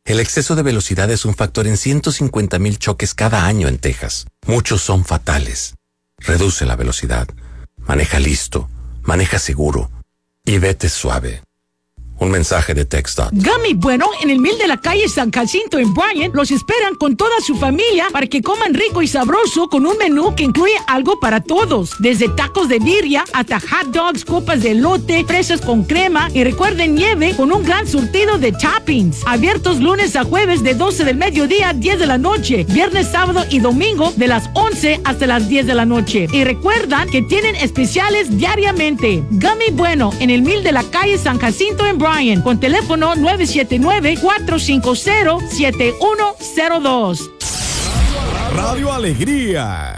El exceso de velocidad es un factor en 150,000 choques cada año en Texas. Muchos son fatales. Reduce la velocidad. Maneja listo. Maneja seguro. Y vete suave. Un mensaje de TxDOT. Gummy Bueno, en el Mil de la calle San Jacinto en Bryan, los esperan con toda su familia para que coman rico y sabroso con un menú que incluye algo para todos. Desde tacos de birria hasta hot dogs, copas de elote, fresas con crema y recuerden nieve con un gran surtido de toppings. Abiertos lunes a jueves de 12 del mediodía a 10 de la noche. Viernes, sábado y domingo de las 11 hasta las 10 de la noche. Y recuerdan que tienen especiales diariamente. Gummy Bueno, en el Mil de la calle San Jacinto en Bryan, con teléfono 979-450-7102. Radio Alegría.